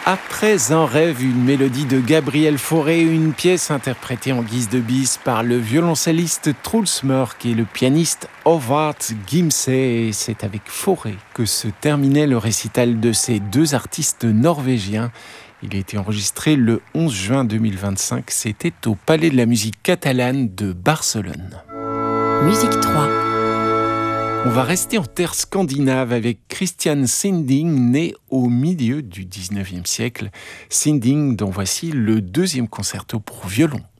Après un rêve, une mélodie de Gabriel Fauré, une pièce interprétée en guise de bis par le violoncelliste Truls Mørk et le pianiste Håvard Gimse. Et c'est avec Fauré que se terminait le récital de ces deux artistes norvégiens. Il a été enregistré le 11 juin 2025. C'était au Palais de la musique catalane de Barcelone. Musique 3. On va rester en terre scandinave avec Christian Sinding, né au milieu du 19e siècle. Sinding, dont voici le deuxième concerto pour violon.